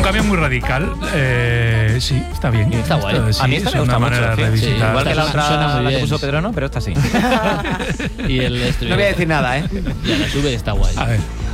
cambio muy radical. Sí, está bien. Está guay. Sí, A mí esta es me gusta una mucho. manera de Sí, revisitar. igual que la Suena otra muy la que bien. puso Pedro, no, pero esta sí. Y el No voy a decir nada, ¿eh? Ya, la sube está guay. A ver.